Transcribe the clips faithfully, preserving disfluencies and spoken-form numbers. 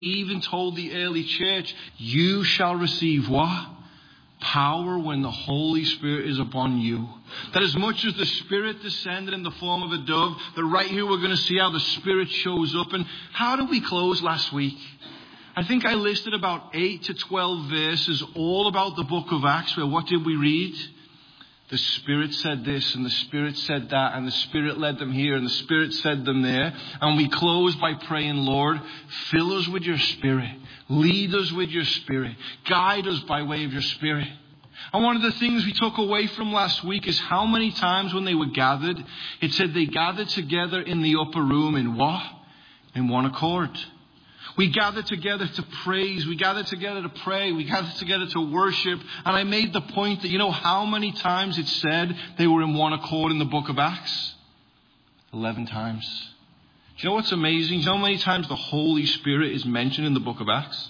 even told the early church, you shall receive what? Power when the Holy Spirit is upon you. That as much as the Spirit descended in the form of a dove, that right here we're going to see how the Spirit shows up. And how did we close last week? I think I listed about eight to twelve verses all about the book of Acts, where what did we read? The Spirit said this, and the Spirit said that, and the Spirit led them here, and the Spirit said them there. And we closed by praying, Lord, fill us with your Spirit. Lead us with your Spirit. Guide us by way of your Spirit. And one of the things we took away from last week is how many times when they were gathered, it said they gathered together in the upper room in what? In one accord. We gathered together to praise. We gathered together to pray. We gathered together to worship. And I made the point that, you know how many times it said they were in one accord in the book of Acts? Eleven times. Do you know what's amazing? Do you know how many times the Holy Spirit is mentioned in the book of Acts?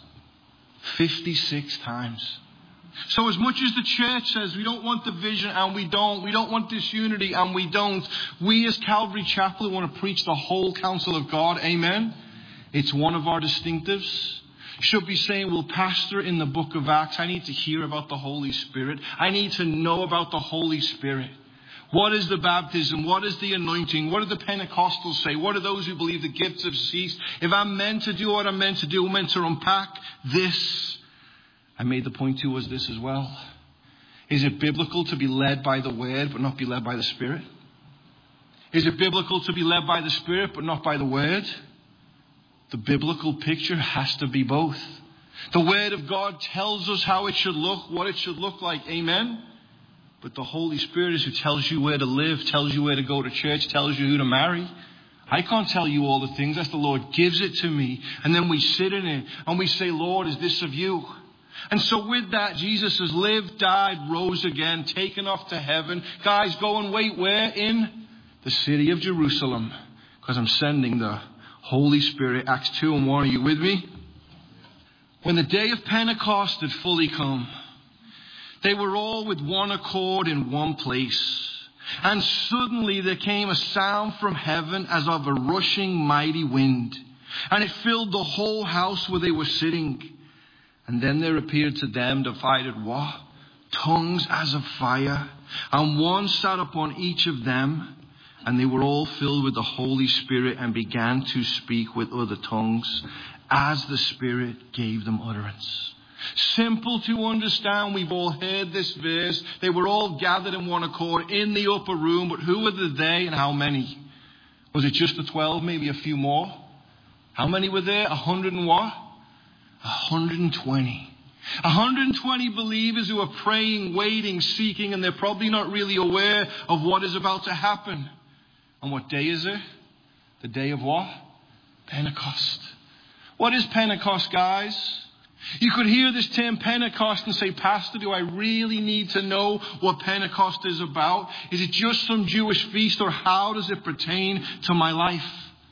fifty-six times. So as much as the church says we don't want division, and we don't, we don't want disunity, and we don't, we as Calvary Chapel want to preach the whole counsel of God. Amen? It's one of our distinctives. Should be saying, well, Pastor, in the book of Acts, I need to hear about the Holy Spirit. I need to know about the Holy Spirit. What is the baptism? What is the anointing? What do the Pentecostals say? What do those who believe the gifts have ceased? If I'm meant to do what I'm meant to do, I'm meant to unpack this. I made the point too was this as well. Is it biblical to be led by the Word but not be led by the Spirit? Is it biblical to be led by the Spirit but not by the Word? The biblical picture has to be both. The Word of God tells us how it should look, what it should look like. Amen? But the Holy Spirit is who tells you where to live, tells you where to go to church, tells you who to marry. I can't tell you all the things. That's the Lord gives it to me. And then we sit in it and we say, Lord, is this of you? And so with that, Jesus has lived, died, rose again, taken off to heaven. Guys, go and wait where? In the city of Jerusalem. Because I'm sending the Holy Spirit. Acts two and one. Are you with me? When the day of Pentecost had fully come, they were all with one accord in one place. And suddenly there came a sound from heaven as of a rushing mighty wind. And it filled the whole house where they were sitting. And then there appeared to them divided what? Tongues as of fire. And one sat upon each of them. And they were all filled with the Holy Spirit and began to speak with other tongues as the Spirit gave them utterance. Simple to understand. We've all heard this verse. They were all gathered in one accord in the upper room. But who were the they and how many? Was it just the twelve? Maybe a few more? How many were there? A hundred and what? A hundred and twenty. A hundred and twenty believers who are praying, waiting, seeking, and they're probably not really aware of what is about to happen. And what day is it? The day of what? Pentecost. What is Pentecost, guys? You could hear this term Pentecost and say, Pastor, do I really need to know what Pentecost is about? Is it just some Jewish feast, or how does it pertain to my life?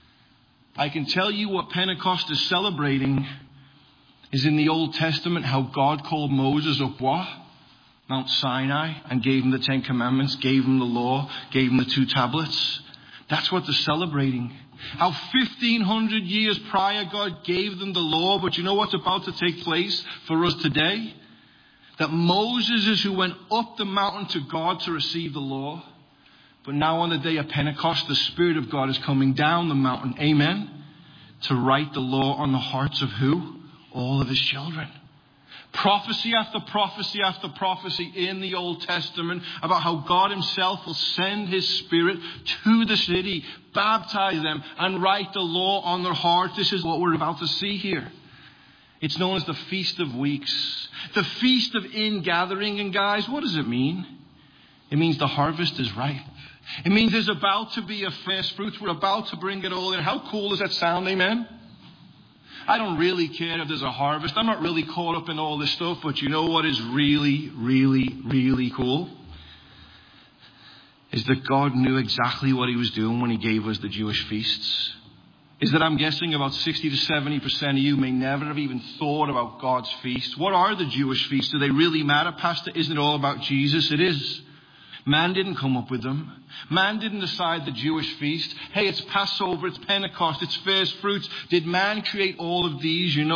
I can tell you what Pentecost is celebrating is in the Old Testament how God called Moses up what? Mount Sinai, and gave him the Ten Commandments, gave him the law, gave him the two tablets. That's what they're celebrating. How fifteen hundred years prior God gave them the law. But you know what's about to take place for us today? That Moses is who went up the mountain to God to receive the law. But now on the day of Pentecost, the Spirit of God is coming down the mountain. Amen? To write the law on the hearts of who? All of his children. Prophecy after prophecy after prophecy in the Old Testament about how God himself will send his Spirit to the city, baptize them, and write the law on their hearts. This is what we're about to see here. It's known as the Feast of Weeks. The Feast of Ingathering. And guys, what does it mean? It means the harvest is ripe. It means there's about to be a first fruits. We're about to bring it all in. How cool does that sound? Amen? I don't really care if there's a harvest. I'm not really caught up in all this stuff. But you know what is really, really, really cool? Is that God knew exactly what he was doing when he gave us the Jewish feasts. Is that I'm guessing about sixty to seventy percent of you may never have even thought about God's feasts. What are the Jewish feasts? Do they really matter, Pastor? Isn't it all about Jesus? It is. Man didn't come up with them. Man didn't decide the Jewish feast. Hey, it's Passover, it's Pentecost, it's first fruits. Did man create all of these? You know